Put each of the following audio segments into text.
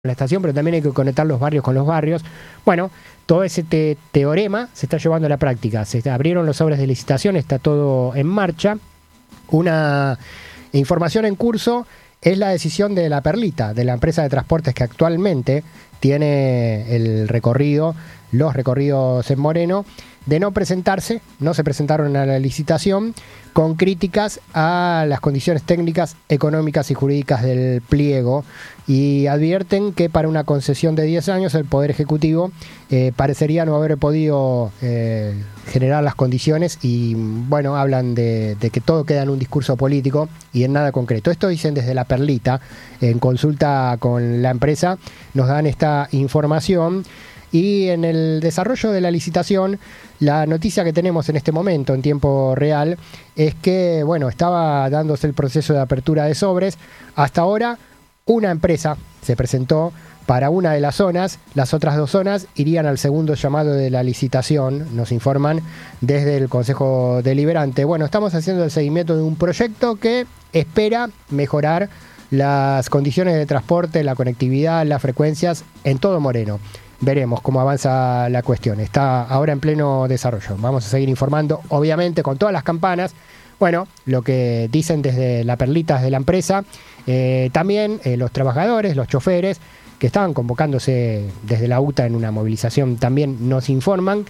la estación, pero también hay que conectar los barrios con los barrios. Bueno, todo ese teorema se está llevando a la práctica. Se abrieron los sobres de licitación, está todo en marcha. Una información en curso es la decisión de La Perlita, de la empresa de transportes que actualmente tiene los recorridos en Moreno, de no presentarse, no se presentaron a la licitación, con críticas a las condiciones técnicas, económicas y jurídicas del pliego, y advierten que para una concesión de 10 años el Poder Ejecutivo parecería no haber podido generar las condiciones, y bueno, hablan de que todo queda en un discurso político y en nada concreto. Esto dicen desde La Perlita, en consulta con la empresa nos dan esta información. Y en el desarrollo de la licitación, la noticia que tenemos en este momento, en tiempo real, es que, bueno, estaba dándose el proceso de apertura de sobres. Hasta ahora, una empresa se presentó para una de las zonas. Las otras dos zonas irían al segundo llamado de la licitación, nos informan desde el Consejo Deliberante. Bueno, estamos haciendo el seguimiento de un proyecto que espera mejorar las condiciones de transporte, la conectividad, las frecuencias en todo Moreno. Veremos cómo avanza la cuestión. Está ahora en pleno desarrollo. Vamos a seguir informando, obviamente, con todas las campanas. Bueno, lo que dicen desde La Perlita, de la empresa. También los trabajadores, los choferes, que estaban convocándose desde la UTA en una movilización, también nos informan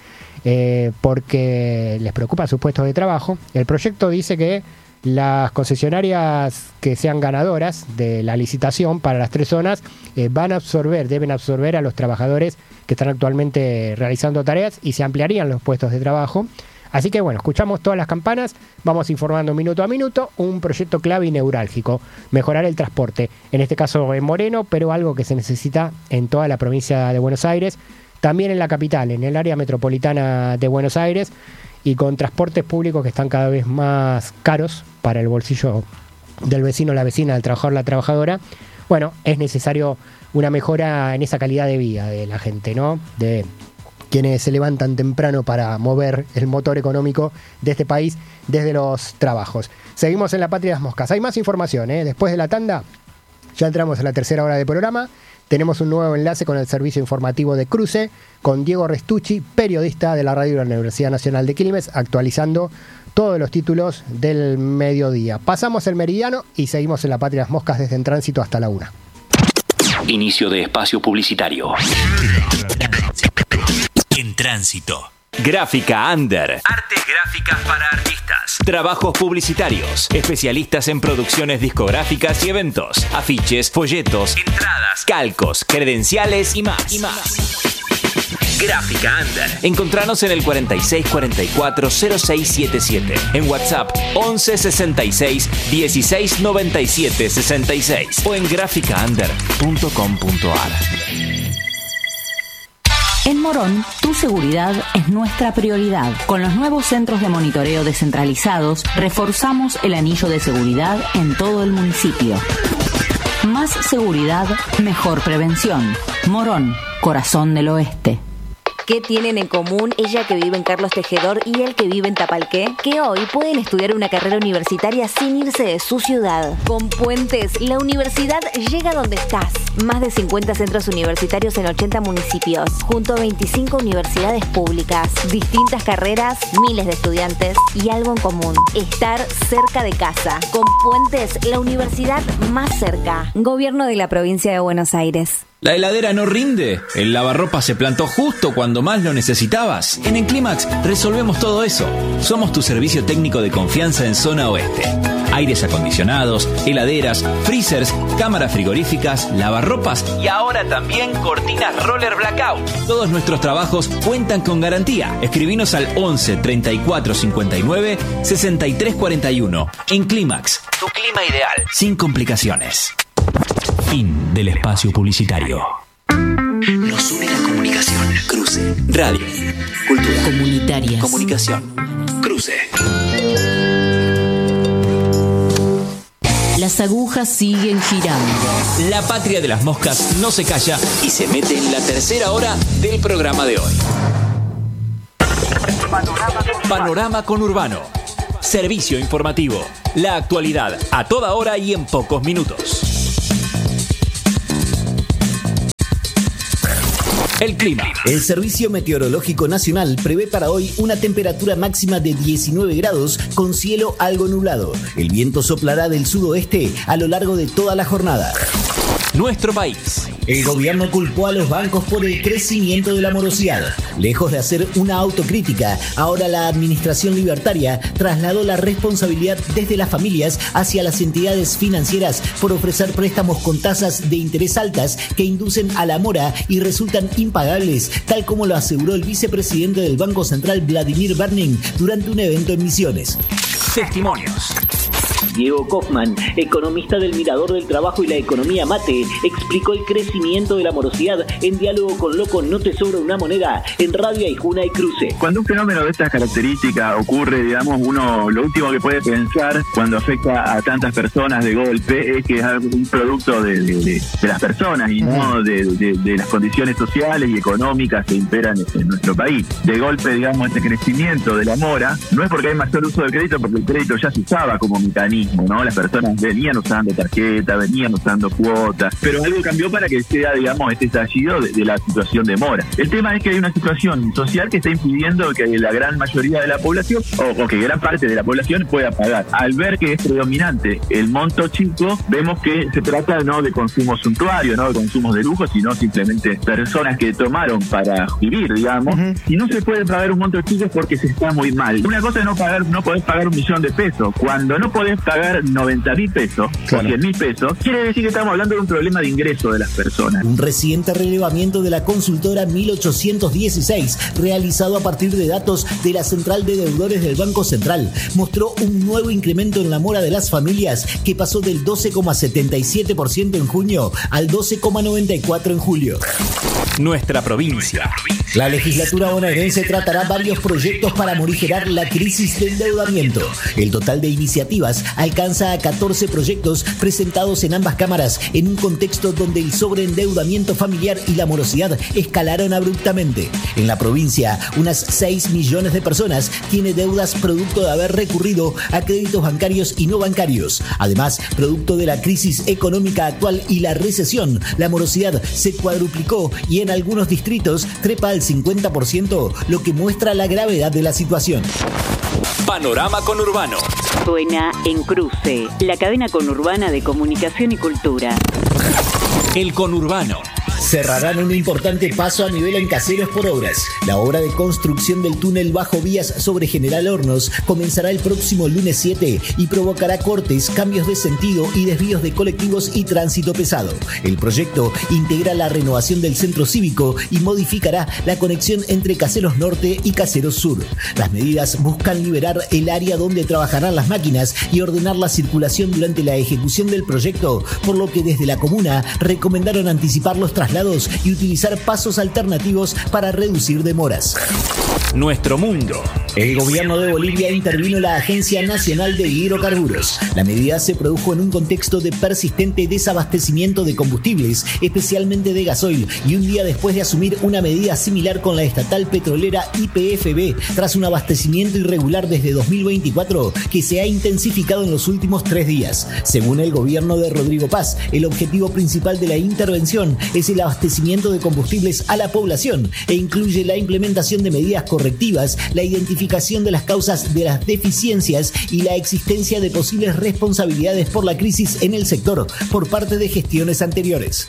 porque les preocupa sus puestos de trabajo. El proyecto dice que las concesionarias que sean ganadoras de la licitación para las tres zonas deben absorber a los trabajadores que están actualmente realizando tareas, y se ampliarían los puestos de trabajo. Así que bueno, escuchamos todas las campanas, vamos informando minuto a minuto. Un proyecto clave y neurálgico: mejorar el transporte, en este caso en Moreno, pero algo que se necesita en toda la provincia de Buenos Aires, también en la capital, en el área metropolitana de Buenos Aires, y con transportes públicos que están cada vez más caros para el bolsillo del vecino, la vecina, del trabajador, la trabajadora. Bueno, es necesario una mejora en esa calidad de vida de la gente, ¿no? De quienes se levantan temprano para mover el motor económico de este país desde los trabajos. Seguimos en La Patria de las Moscas. Hay más información, ¿eh? Después de la tanda, ya entramos en la tercera hora de programa. Tenemos un nuevo enlace con el servicio informativo de Cruce, con Diego Restucci, periodista de la radio de la Universidad Nacional de Quilmes, actualizando todos los títulos del mediodía. Pasamos el meridiano y seguimos en La Patria de las Moscas desde En Tránsito hasta la 1. Inicio de espacio publicitario. En Tránsito. Gráfica Under. Artes gráficas para artistas. Trabajos publicitarios. Especialistas en producciones discográficas y eventos. Afiches, folletos, entradas, calcos, credenciales y más. Gráfica Under. Encontranos en el 4644-0677. En WhatsApp 1166 1697 66 o en graficaunder.com.ar. En Morón, tu seguridad es nuestra prioridad. Con los nuevos centros de monitoreo descentralizados, reforzamos el anillo de seguridad en todo el municipio. Más seguridad, mejor prevención. Morón, corazón del oeste. ¿Qué tienen en común ella que vive en Carlos Tejedor y él que vive en Tapalqué? Que hoy pueden estudiar una carrera universitaria sin irse de su ciudad. Con Puentes, la universidad llega donde estás. Más de 50 centros universitarios en 80 municipios, junto a 25 universidades públicas. Distintas carreras, miles de estudiantes y algo en común: estar cerca de casa. Con Puentes, la universidad más cerca. Gobierno de la Provincia de Buenos Aires. ¿La heladera no rinde? ¿El lavarropa se plantó justo cuando más lo necesitabas? En Enclimax resolvemos todo eso. Somos tu servicio técnico de confianza en zona oeste. Aires acondicionados, heladeras, freezers, cámaras frigoríficas, lavarropas y ahora también cortinas roller blackout. Todos nuestros trabajos cuentan con garantía. Escribinos al 11 34 59 63 41. Enclimax, tu clima ideal, sin complicaciones. Fin del espacio publicitario. Nos une la comunicación. Cruce. Radio. Cultura. Comunitarias. Comunicación. Cruce. Las agujas siguen girando. La Patria de las Moscas no se calla Y se mete en la tercera hora del programa de hoy. Panorama Conurbano. Servicio informativo. La actualidad a toda hora y en pocos minutos. El clima. El Servicio Meteorológico Nacional prevé para hoy una temperatura máxima de 19 grados con cielo algo nublado. El viento soplará del sudoeste a lo largo de toda la jornada. Nuestro país. El gobierno culpó a los bancos por el crecimiento de la morosidad. Lejos de hacer una autocrítica, ahora la administración libertaria trasladó la responsabilidad desde las familias hacia las entidades financieras por ofrecer préstamos con tasas de interés altas que inducen a la mora y resultan impagables, tal como lo aseguró el vicepresidente del Banco Central, Vladimir Berning, durante un evento en Misiones. Testimonios. Diego Kaufman, economista del Mirador del Trabajo y la Economía Mate, explicó el crecimiento de la morosidad en diálogo con Loco No Te Sobra Una Moneda en Radio Aijuna y Cruce. Cuando un fenómeno de estas características ocurre, digamos, uno lo último que puede pensar cuando afecta a tantas personas de golpe es que es un producto de las personas y no de las condiciones sociales y económicas que imperan en nuestro país. De golpe, digamos, este crecimiento de la mora no es porque hay mayor uso del crédito, porque el crédito ya se usaba como mecanismo, ¿no? Las personas venían usando tarjeta, venían usando cuotas, pero algo cambió para que sea, digamos, este estallido de la situación de mora. El tema es que hay una situación social que está impidiendo que la gran mayoría de la población, o que gran parte de la población pueda pagar. Al ver que es predominante el monto chico, vemos que se trata no de consumo suntuario, no de consumos de lujo, sino simplemente personas que tomaron para vivir, digamos, y no se puede pagar un monto chico porque se está muy mal. Una cosa es no podés pagar 1.000.000 de pesos. Cuando no podés pagar 90.000 pesos o 100.000 pesos, quiere decir que estamos hablando de un problema de ingreso de las personas. Un reciente relevamiento de la consultora 1816, realizado a partir de datos de la Central de Deudores del Banco Central, mostró un nuevo incremento en la mora de las familias que pasó del 12,77% en junio al 12,94% en julio. Nuestra provincia. La legislatura bonaerense tratará varios proyectos para morigerar la crisis de endeudamiento. El total de iniciativas alcanza a 14 proyectos presentados en ambas cámaras en un contexto donde el sobreendeudamiento familiar y la morosidad escalaron abruptamente. En la provincia, unas 6 millones de personas tienen deudas producto de haber recurrido a créditos bancarios y no bancarios. Además, producto de la crisis económica actual y la recesión, la morosidad se cuadruplicó y en algunos distritos trepa al 50%, lo que muestra la gravedad de la situación. Panorama Conurbano. Suena en Cruce, la cadena conurbana de comunicación y cultura. El Conurbano. Cerrarán un importante paso a nivel en Caseros por obras. La obra de construcción del túnel bajo vías sobre General Hornos comenzará el próximo lunes 7 y provocará cortes, cambios de sentido y desvíos de colectivos y tránsito pesado. El proyecto integra la renovación del centro cívico y modificará la conexión entre Caseros Norte y Caseros Sur. Las medidas buscan liberar el área donde trabajarán las máquinas y ordenar la circulación durante la ejecución del proyecto, por lo que desde la comuna recomendaron anticipar los traslados y utilizar pasos alternativos para reducir demoras. Nuestro mundo. El gobierno de Bolivia intervino la Agencia Nacional de Hidrocarburos. La medida se produjo en un contexto de persistente desabastecimiento de combustibles, especialmente de gasoil, y un día después de asumir una medida similar con la estatal petrolera YPFB, tras un abastecimiento irregular desde 2024 que se ha intensificado en los últimos 3 días. Según el gobierno de Rodrigo Paz, el objetivo principal de la intervención es el abastecimiento de combustibles a la población e incluye la implementación de medidas correctivas, la identificación de las causas de las deficiencias y la existencia de posibles responsabilidades por la crisis en el sector por parte de gestiones anteriores.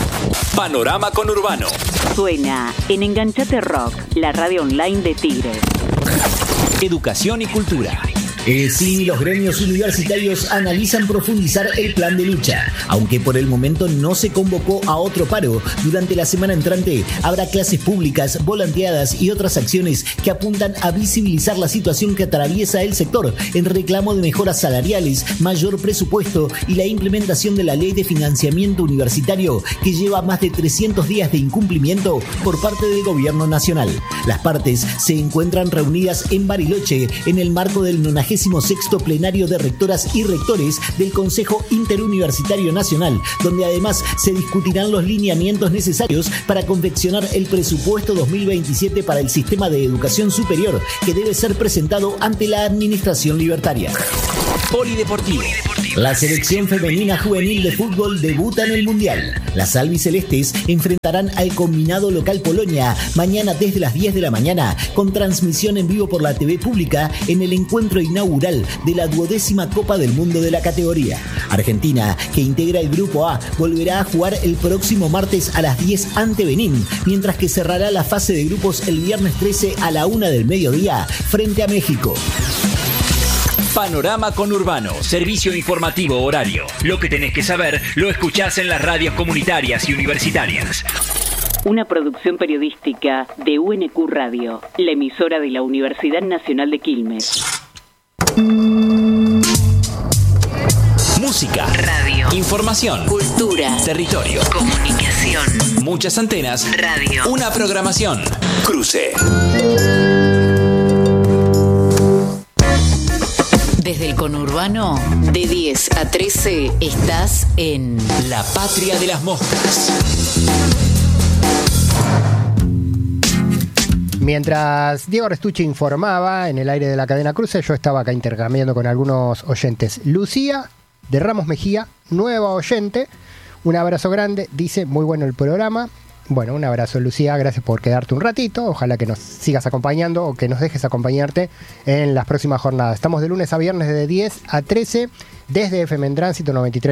Panorama Conurbano. Suena en Enganchate Rock, la radio online de Tigres. Educación y cultura. El CIN y los gremios universitarios analizan profundizar el plan de lucha. Aunque por el momento no se convocó a otro paro, durante la semana entrante habrá clases públicas, volanteadas y otras acciones que apuntan a visibilizar la situación que atraviesa el sector en reclamo de mejoras salariales, mayor presupuesto y la implementación de la Ley de Financiamiento Universitario, que lleva más de 300 días de incumplimiento por parte del Gobierno Nacional. Las partes se encuentran reunidas en Bariloche en el marco del 96º plenario de rectoras y rectores del Consejo Interuniversitario Nacional, donde además se discutirán los lineamientos necesarios para confeccionar el presupuesto 2027 para el sistema de educación superior, que debe ser presentado ante la administración libertaria. Polideportivo. La selección femenina juvenil de fútbol debuta en el Mundial. Las albicelestes enfrentarán al combinado local Polonia mañana desde las 10 de la mañana con transmisión en vivo por la TV pública en el encuentro inaugural de la 12ª Copa del Mundo de la categoría. Argentina, que integra el Grupo A, volverá a jugar el próximo martes a las 10 ante Benín, mientras que cerrará la fase de grupos el viernes 13 a la 1 del mediodía frente a México. Panorama Conurbano, servicio informativo horario. Lo que tenés que saber lo escuchás en las radios comunitarias y universitarias. Una producción periodística de UNQ Radio, la emisora de la Universidad Nacional de Quilmes. Música, radio, información, cultura, territorio, comunicación, muchas antenas, radio, una programación. Cruce. Desde el conurbano, de 10 a 13, estás en La Patria de las Moscas. Mientras Diego Restucci informaba en el aire de la cadena Cruce, yo estaba acá intercambiando con algunos oyentes. Lucía de Ramos Mejía, nueva oyente, un abrazo grande, dice, muy bueno el programa. Bueno, un abrazo, Lucía, gracias por quedarte un ratito, ojalá que nos sigas acompañando o que nos dejes acompañarte en las próximas jornadas. Estamos de lunes a viernes de 10 a 13 desde FM en Tránsito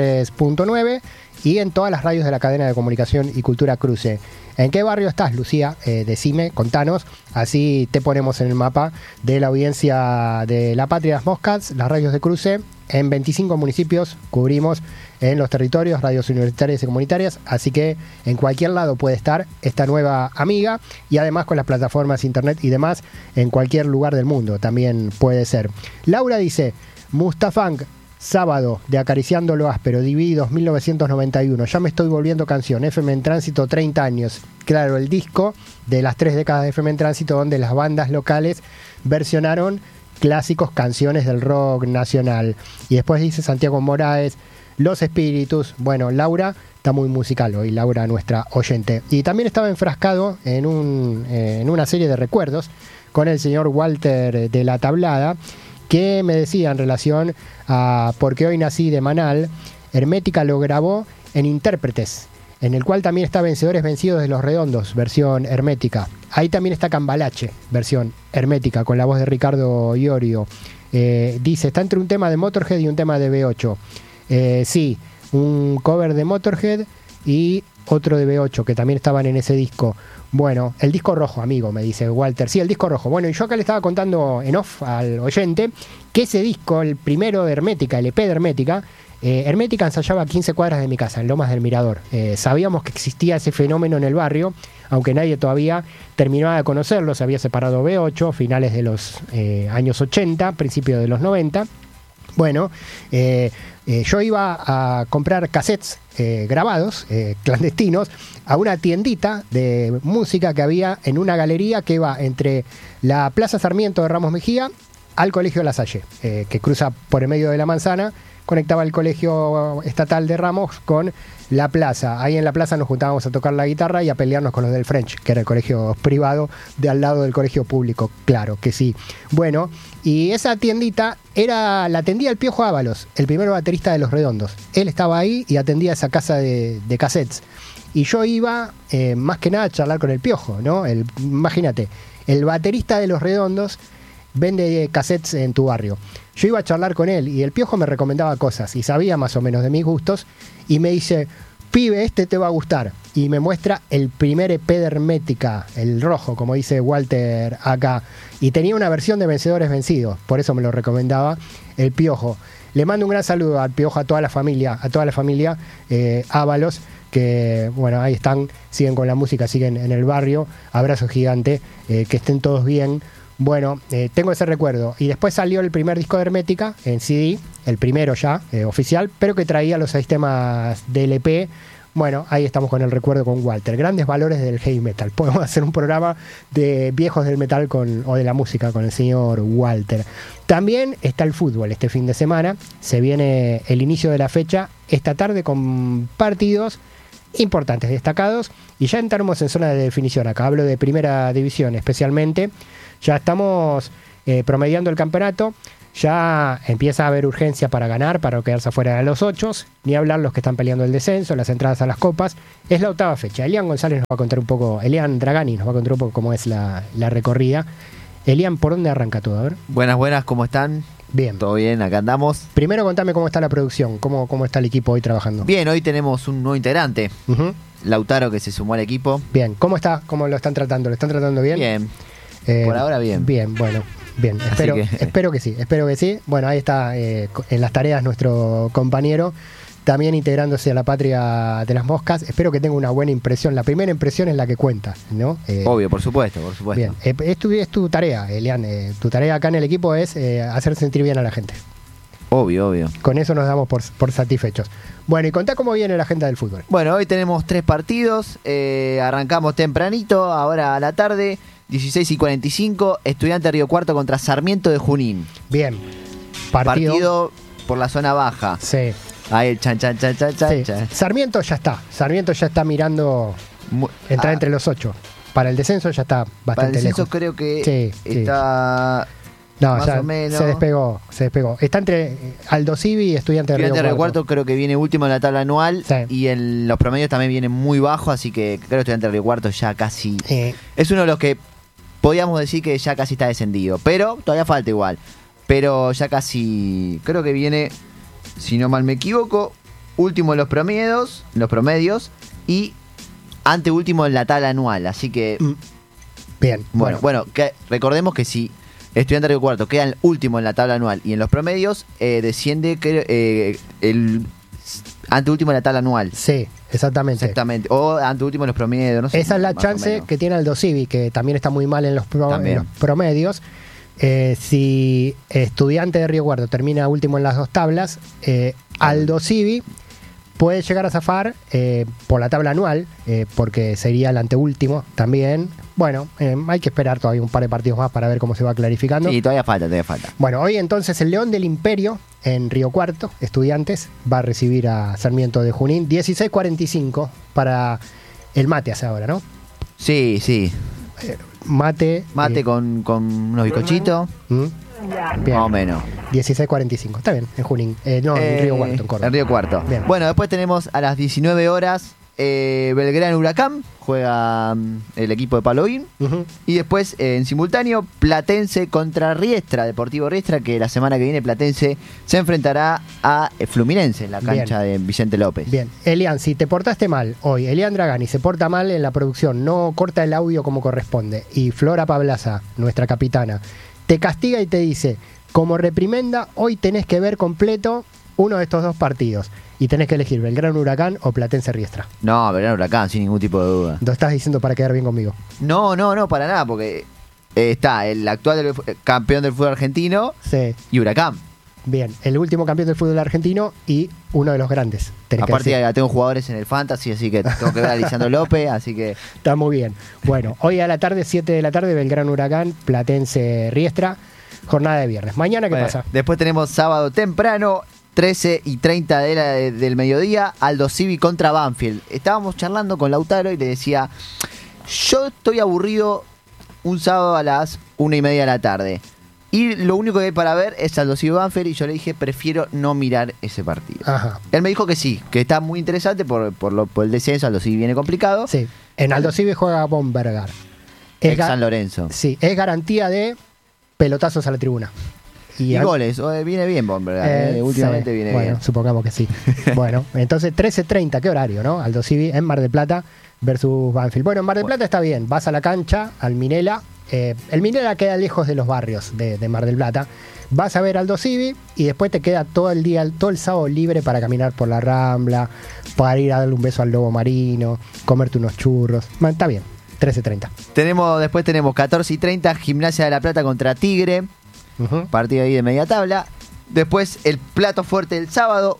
93.9 y en todas las radios de la cadena de comunicación y cultura Cruce. ¿En qué barrio estás, Lucía? Decime, contanos, así te ponemos en el mapa de la audiencia de La Patria de las Moscas, las radios de Cruce. En 25 municipios cubrimos en los territorios, radios universitarias y comunitarias, así que en cualquier lado puede estar esta nueva amiga y además con las plataformas internet y demás, en cualquier lugar del mundo también puede ser. Laura dice, Mustafang, sábado de Acariciando lo Áspero, Divididos 1991, ya me estoy volviendo canción, FM en Tránsito 30 años. Claro, el disco de las 3 décadas de FM en Tránsito donde las bandas locales versionaron clásicos, canciones del rock nacional. Y después dice Santiago Moraes, Los Espíritus. Bueno, Laura está muy musical hoy, Laura, nuestra oyente. Y también estaba enfrascado en una serie de recuerdos con el señor Walter de la Tablada, que me decía en relación a Porque hoy nací de Manal, Hermética lo grabó en Intérpretes, en el cual también está Vencedores Vencidos de los Redondos, versión hermética. Ahí también está Cambalache, versión hermética, con la voz de Ricardo Iorio. Dice, está entre un tema de Motorhead y un tema de B8. Sí, un cover de Motorhead y otro de B8, que también estaban en ese disco. Bueno, el disco rojo, amigo, me dice Walter. Sí, el disco rojo. Bueno, y yo acá le estaba contando en off al oyente que ese disco, el primero de Hermética, el EP de Hermética, Hermética ensayaba a 15 cuadras de mi casa, en Lomas del Mirador. Sabíamos que existía ese fenómeno en el barrio, aunque nadie todavía terminaba de conocerlo. Se había separado B8, finales de los años 80, principios de los 90. Bueno, yo iba a comprar cassettes grabados, clandestinos, a una tiendita de música que había en una galería que va entre la Plaza Sarmiento de Ramos Mejía al Colegio La Salle, que cruza por el medio de la manzana, conectaba el Colegio Estatal de Ramos con la plaza. Ahí en la plaza nos juntábamos a tocar la guitarra y a pelearnos con los del French, que era el colegio privado de al lado del colegio público, claro que sí. Bueno, y esa tiendita la atendía el Piojo Ábalos, el primer baterista de Los Redondos. Él estaba ahí y atendía esa casa de cassettes. Y yo iba más que nada a charlar con el Piojo, ¿no? Imagínate, el baterista de Los Redondos vende cassettes en tu barrio. Yo iba a charlar con él y el Piojo me recomendaba cosas y sabía más o menos de mis gustos y me dice, pibe, este te va a gustar. Y me muestra el primer EP de Hermética, el rojo, como dice Walter acá. Y tenía una versión de Vencedores Vencidos, por eso me lo recomendaba el Piojo. Le mando un gran saludo al Piojo, a toda la familia Ábalos, que bueno, ahí están, siguen con la música, siguen en el barrio. Abrazo gigante, que estén todos bien. Bueno, tengo ese recuerdo. Y después salió el primer disco de Hermética en CD, el primero ya, oficial, pero que traía los 6 temas del EP. Bueno, ahí estamos con el recuerdo con Walter. Grandes valores del heavy metal. Podemos hacer un programa de viejos del metal o de la música con el señor Walter. También está el fútbol este fin de semana. Se viene el inicio de la fecha esta tarde con partidos importantes, destacados. Y ya entramos en zona de definición. Acá hablo de primera división especialmente. Ya estamos promediando el campeonato. ya empieza a haber urgencia para ganar, para no quedarse afuera de los 8, ni hablar los que están peleando el descenso, las entradas a las copas. Es la 8ª fecha. Elian González nos va a contar un poco, Elian Dragani nos va a contar un poco cómo es la recorrida. Elian, ¿por dónde arranca todo? A ver. Buenas, ¿cómo están? Bien. ¿Todo bien? Acá andamos. Primero contame cómo está la producción, cómo está el equipo hoy trabajando. Bien, hoy tenemos un nuevo integrante, Lautaro, que se sumó al equipo. Bien, ¿cómo está? ¿Cómo lo están tratando? ¿Lo están tratando bien? Bien. Por ahora bien. Bien, bueno, bien. Espero que sí. Bueno, ahí está en las tareas nuestro compañero, también integrándose a la patria de las moscas. Espero que tenga una buena impresión. La primera impresión es la que cuenta, ¿no? Obvio, por supuesto. Bien, es tu tarea, Elian. Tu tarea acá en el equipo es hacer sentir bien a la gente. Obvio. Con eso nos damos por satisfechos. Bueno, y contá cómo viene la agenda del fútbol. Bueno, hoy tenemos 3 partidos. Arrancamos tempranito, ahora a la tarde, 16:45. Estudiante Río Cuarto contra Sarmiento de Junín. Bien. Partido por la zona baja. Sí. Ahí el chan. Sí. Sarmiento ya está mirando entrar entre los 8. Para el descenso ya está bastante lejos. Para el descenso lejos. creo que está... No, más ya o menos. se despegó. Está entre Aldo Civi y Estudiante de Río Cuarto. Creo que viene último en la tabla anual. Sí. Y en los promedios también viene muy bajo. Así que creo que Estudiante de Río Cuarto ya casi... Es uno de los que podíamos decir que ya casi está descendido. Pero todavía falta igual. Pero ya casi... Creo que viene, si no mal me equivoco, último en los promedios y anteúltimo en la tabla anual. Así que... Bien. Bueno, que recordemos que si Estudiante de Río Cuarto queda el último en la tabla anual y en los promedios, desciende el anteúltimo en la tabla anual. Sí, exactamente. O anteúltimo en los promedios. No sé, esa es la chance que tiene Aldo Civi, que también está muy mal en los promedios. Si Estudiante de Río Cuarto termina último en las 2 tablas, Aldo Civi puede llegar a zafar por la tabla anual, porque sería el anteúltimo también. Bueno, hay que esperar todavía un par de partidos más para ver cómo se va clarificando. Sí, todavía falta. Bueno, hoy entonces el León del Imperio en Río Cuarto, Estudiantes, va a recibir a Sarmiento de Junín. 16:45 para el mate hace ahora, ¿no? Sí. Mate con unos bizcochitos. Bien. Más o menos. 16:45, está bien, en Junín. En Río Cuarto, en Córdoba. En Río Cuarto. Bien. Bueno, después tenemos a las 19 horas Belgrano Huracán, juega el equipo de Paloín. Y después en simultáneo Platense contra Riestra, Deportivo Riestra, que la semana que viene Platense se enfrentará a Fluminense en la cancha de Vicente López. Bien, Elian, si te portaste mal hoy, Elian Dragani se porta mal en la producción, no corta el audio como corresponde, y Flora Pablaza, nuestra capitana, te castiga y te dice, como reprimenda, hoy tenés que ver completo uno de estos 2 partidos. Y tenés que elegir Belgrano Huracán o Platense Riestra. No, Belgrano Huracán, sin ningún tipo de duda. ¿Lo estás diciendo para quedar bien conmigo? No, para nada, porque está el actual campeón del fútbol argentino y Huracán. Bien, el último campeón del fútbol argentino y uno de los grandes. Aparte ya tengo jugadores en el Fantasy, así que tengo que ver a Lisandro López, así que... Está muy bien. Bueno, hoy a la tarde, 7 de la tarde, Belgrano Huracán, Platense Riestra, jornada de viernes. ¿Mañana qué pasa? Después tenemos sábado temprano, 13:30 del mediodía, Aldo Civi contra Banfield. Estábamos charlando con Lautaro y le decía, yo estoy aburrido un sábado a las 1:30 de la tarde. Y lo único que hay para ver es Aldo Civi Banfield, y yo le dije, prefiero no mirar ese partido. Ajá. Él me dijo que sí, que está muy interesante por el descenso. Aldo Civi viene complicado. Sí, en Aldo Civi juega Bombergar. San Lorenzo. Sí, es garantía de pelotazos a la tribuna. Y goles, viene bien Bombergar, últimamente viene bien. Bueno, supongamos que sí. Bueno, entonces 13:30, ¿qué horario, no? Aldo Civi en Mar del Plata versus Banfield. Bueno, en Mar del Plata está bien, vas a la cancha, al Minela. El Minela queda lejos de los barrios de Mar del Plata. Vas a ver Aldo Civi y después te queda todo el día, todo el sábado libre para caminar por la Rambla, para ir a darle un beso al lobo marino, comerte unos churros. Está bien, 13:30. Después tenemos 14:30, Gimnasia de la Plata contra Tigre. Partido ahí de media tabla. Después el plato fuerte del sábado,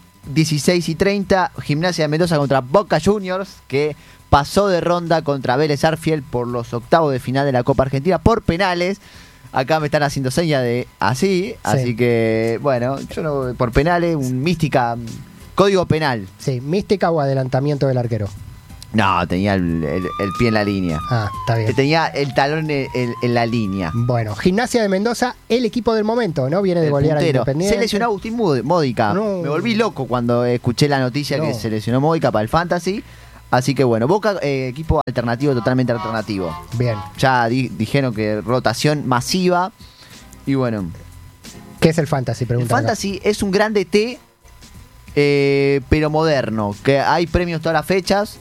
16:30, Gimnasia de Mendoza contra Boca Juniors, que pasó de ronda contra Vélez Arfiel por los octavos de final de la Copa Argentina por penales. Acá me están haciendo señas de así que bueno, yo no, por penales, un mística, código penal. Sí, mística o adelantamiento del arquero. No, tenía el pie en la línea. Ah, está bien. Tenía el talón en la línea. Bueno, Gimnasia de Mendoza, el equipo del momento, ¿no? Viene de golear a Independiente. Se lesionó Agustín Módica. No. Me volví loco cuando escuché la noticia que se lesionó Módica para el Fantasy. Así que bueno, Boca, equipo alternativo, totalmente alternativo. Bien. Ya dijeron que rotación masiva. Y bueno. ¿Qué es el Fantasy? Pregunta el Fantasy es un gran DT, pero moderno. Que hay premios todas las fechas.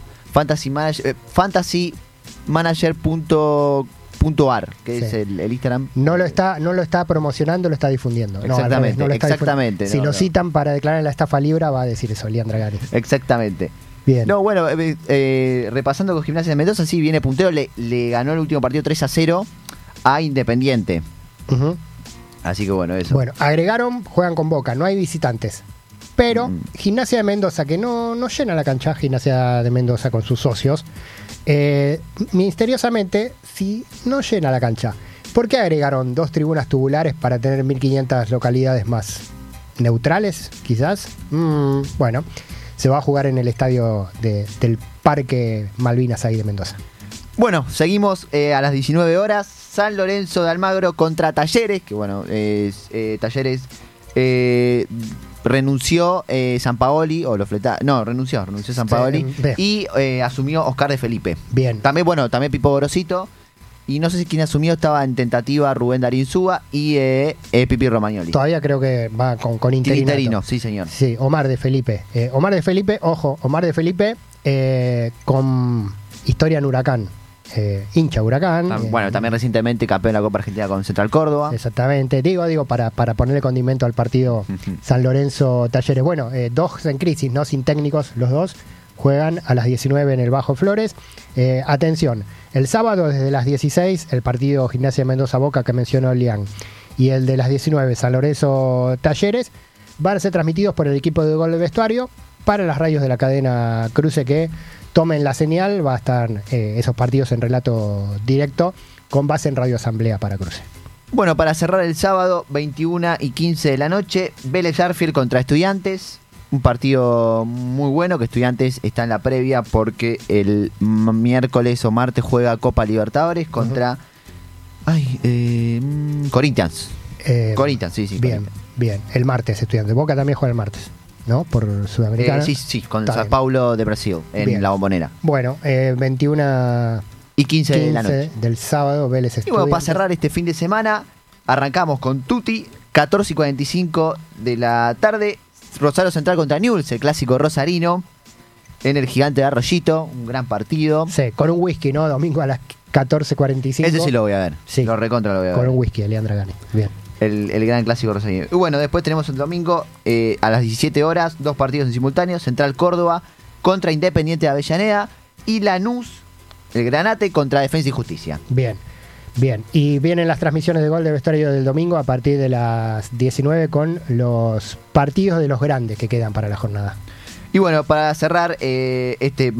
fantasymanager.ar, que es el Instagram. No lo está promocionando, lo está difundiendo. Exactamente, no lo está exactamente. Si lo citan para declarar la estafa Libra, va a decir eso, Elian Dragani. Exactamente. Bien. No, bueno, repasando con Gimnasia de Mendoza, sí, viene puntero, le ganó el último partido 3-0 a Independiente. Uh-huh. Así que bueno, eso. Bueno, agregaron, juegan con Boca, no hay visitantes. Pero Gimnasia de Mendoza, que no llena la cancha, Gimnasia de Mendoza con sus socios, misteriosamente sí no llena la cancha. ¿Por qué agregaron 2 tribunas tubulares para tener 1.500 localidades más neutrales, quizás? Bueno, se va a jugar en el estadio del Parque Malvinas ahí de Mendoza. Bueno, seguimos a las 19 horas. San Lorenzo de Almagro contra Talleres, que bueno, Talleres... renunció Sampaoli, o lo fleta. No, renunció Sampaoli. Y asumió Oscar de Felipe. Bien. También Pipo Gorosito. Y no sé si quien asumió estaba en tentativa Rubén Darín Súa y Pipi Romagnoli. Todavía creo que va con interinato. Interino, sí señor. Sí, Omar de Felipe. Omar de Felipe con historia en Huracán. Hincha Huracán. Bueno, también recientemente campeón de la Copa Argentina con Central Córdoba. Exactamente, digo para ponerle condimento al partido San Lorenzo Talleres. Bueno, 2 en crisis, no sin técnicos, los 2 juegan a las 19 en el Bajo Flores. Atención, el sábado desde las 16 el partido Gimnasia de Mendoza Boca que mencionó Lian y el de las 19 San Lorenzo Talleres van a ser transmitidos por el equipo de Gol de Vestuario para las radios de la cadena Cruce que tomen la señal, va a estar esos partidos en relato directo con base en Radio Asamblea para Cruce. Bueno, para cerrar el sábado, 21:15 de la noche, Vélez Sarsfield contra Estudiantes. Un partido muy bueno, que Estudiantes está en la previa porque el miércoles o martes juega Copa Libertadores contra Corinthians. Corinthians, sí. Bien. El martes Estudiantes. Boca también juega el martes, ¿no? Por Sudamericana. Sí, con Sao Paulo de Brasil, en la Bombonera. Bueno, 21:15 de la noche del sábado, Vélez Estudiantes. Y bueno, para cerrar este fin de semana, arrancamos con Tutti, 14:45 de la tarde, Rosario Central contra Newell's, el clásico rosarino, en el Gigante de Arroyito, un gran partido. Sí, con un whisky, ¿no? Domingo a las 14:45. Ese sí lo voy a ver, sí. Lo recontra lo voy a ver. Con un whisky, Leandra Gani. Bien. El gran clásico rosarino. Y bueno, después tenemos el domingo a las 17 horas, 2 partidos en simultáneo, Central Córdoba contra Independiente de Avellaneda y Lanús, el Granate contra Defensa y Justicia. Bien. Y vienen las transmisiones de Gol de Vestuario del domingo a partir de las 19 con los partidos de los grandes que quedan para la jornada. Y bueno, para cerrar esta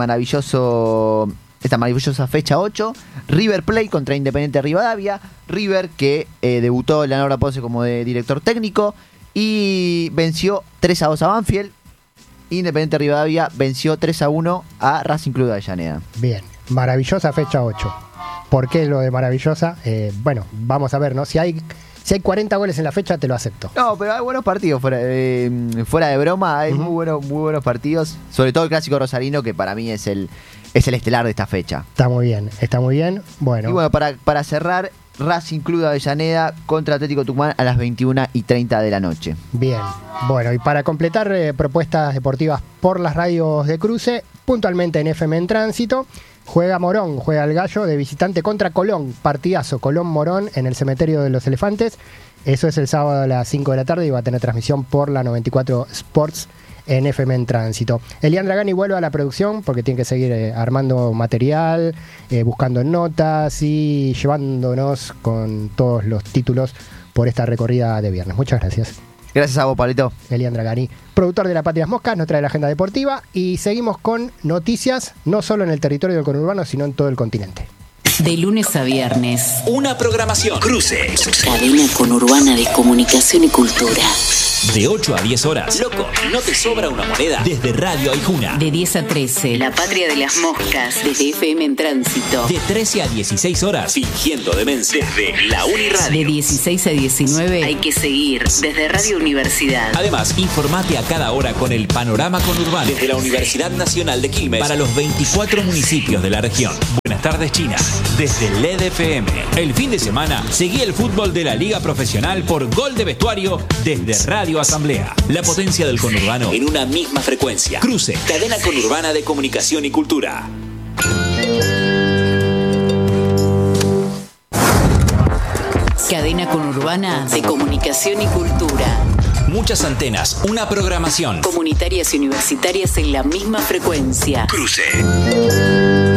maravillosa fecha 8, River Plate contra Independiente Rivadavia. River que debutó Leonardo Ponce como director técnico y venció 3-2 a Banfield. Independiente Rivadavia venció 3-1 a Racing Club de Avellaneda. Bien, maravillosa fecha 8. ¿Por qué lo de maravillosa? Bueno, vamos a ver, ¿no? Si hay 40 goles en la fecha, te lo acepto. No, pero hay buenos partidos, fuera de broma, hay muy buenos partidos. Sobre todo el clásico rosarino, que para mí es el estelar de esta fecha. Está muy bien. Bueno. Y bueno, para cerrar, Racing Club de Avellaneda contra Atlético Tucumán a las 21:30 de la noche. Bien. Bueno, y para completar propuestas deportivas por las radios de Cruce, puntualmente en FM en Tránsito, juega el Gallo de visitante contra Colón. Partidazo, Colón-Morón en el Cementerio de los Elefantes. Eso es el sábado a las 5 de la tarde y va a tener transmisión por la 94 Sports en FM en Tránsito. Elian Dragani vuelve a la producción porque tiene que seguir armando material, buscando notas y llevándonos con todos los títulos por esta recorrida de viernes. Muchas gracias. Gracias a vos, Pablito. Elian Dragani, productor de La Patria Moscas, nos trae la agenda deportiva y seguimos con noticias no solo en el territorio del conurbano, sino en todo el continente. De lunes a viernes. Una programación. Cruce. Cadena conurbana de comunicación y cultura. De 8 a 10 horas. Loco, no te sobra una moneda. Desde Radio Aijuna. De 10 a 13. La patria de las moscas. Desde FM en Tránsito. De 13 a 16 horas. Fingiendo demencia. Desde la Uniradio. De 16 a 19. Hay que seguir. Desde Radio Universidad. Además, informate a cada hora con el panorama conurbano. Desde la Universidad Nacional de Quilmes. Para los 24 municipios de la región. Buenas tardes, China. Desde LED FM. El fin de semana, seguí el fútbol de la Liga Profesional por Gol de Vestuario desde Radio Asamblea. La potencia del conurbano en una misma frecuencia. Cruce, cadena conurbana de comunicación y cultura. Cadena conurbana de comunicación y cultura. Muchas antenas, una programación. Comunitarias y universitarias en la misma frecuencia. Cruce.